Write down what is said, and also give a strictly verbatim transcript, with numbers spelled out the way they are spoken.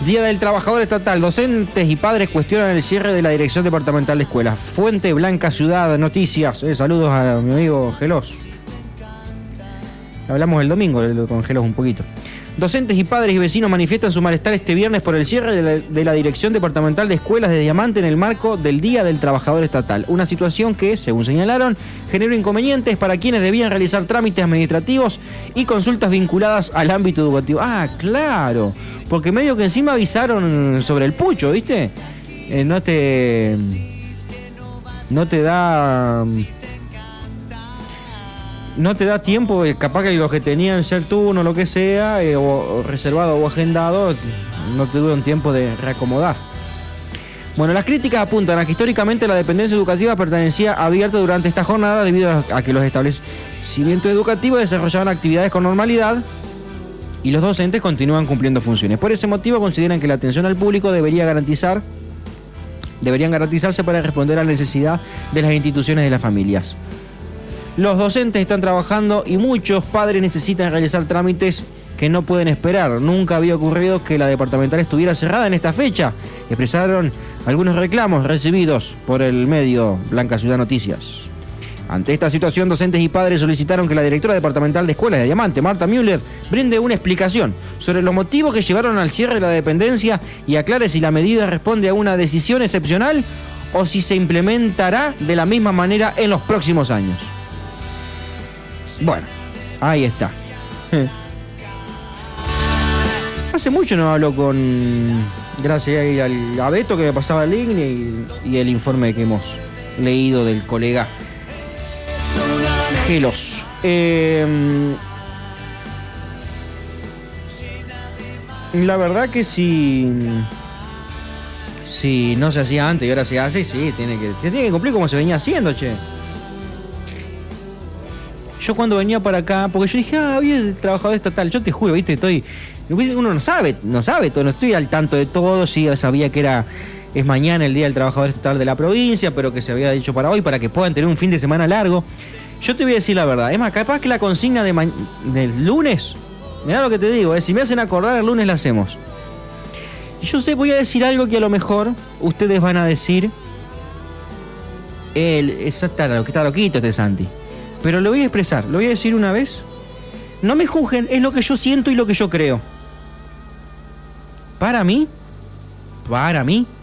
Día del Trabajador Estatal. Docentes y padres cuestionan el cierre de la Dirección Departamental de Escuelas. Fuente Blanca Ciudad Noticias. Eh, saludos a mi amigo Gelos. Hablamos el domingo con Gelos un poquito. Docentes y padres y vecinos manifiestan su malestar este viernes por el cierre de la, de la Dirección Departamental de Escuelas de Diamante en el marco del Día del Trabajador Estatal. Una situación que, según señalaron, generó inconvenientes para quienes debían realizar trámites administrativos y consultas vinculadas al ámbito educativo. Ah, claro, porque medio que encima avisaron sobre el pucho, ¿viste? Eh, no te... No te da... No te da tiempo, capaz que los que tenían ser turno, lo que sea, eh, o, o reservado o agendado, no te dura un tiempo de reacomodar. Bueno, las críticas apuntan a que históricamente la dependencia educativa permanecía abierta durante esta jornada debido a que los establecimientos educativos desarrollaban actividades con normalidad y los docentes continúan cumpliendo funciones. Por ese motivo consideran que la atención al público debería garantizar, deberían garantizarse para responder a la necesidad de las instituciones de las familias. Los docentes están trabajando y muchos padres necesitan realizar trámites que no pueden esperar. Nunca había ocurrido que la departamental estuviera cerrada en esta fecha. Expresaron algunos reclamos recibidos por el medio Blanca Ciudad Noticias. Ante esta situación, docentes y padres solicitaron que la directora departamental de Escuelas de Diamante, Marta Müller, brinde una explicación sobre los motivos que llevaron al cierre de la dependencia y aclare si la medida responde a una decisión excepcional o si se implementará de la misma manera en los próximos años. Bueno, ahí está. Hace mucho no hablo con... Gracias al a Beto que me pasaba el link y, y el informe que hemos leído del colega Gelos. Eh, la verdad que si... Si no se hacía antes y ahora se hace, sí, tiene que, se tiene que cumplir como se venía haciendo, che. Yo cuando venía para acá, porque yo dije, ah, hoy es el trabajador estatal, yo te juro, viste, estoy... Uno no sabe, no sabe todo, no estoy al tanto de todo, sí sabía que era... Es mañana el Día del Trabajador Estatal de la provincia, pero que se había dicho para hoy, para que puedan tener un fin de semana largo. Yo te voy a decir la verdad, es más, capaz que la consigna de ma- del lunes, mirá lo que te digo, eh, si me hacen acordar el lunes la hacemos. Y yo sé, voy a decir algo que a lo mejor ustedes van a decir, el, está, lo que está loquito este Santi. Pero lo voy a expresar, lo voy a decir una vez. No me juzguen, es lo que yo siento y lo que yo creo. Para mí, para mí,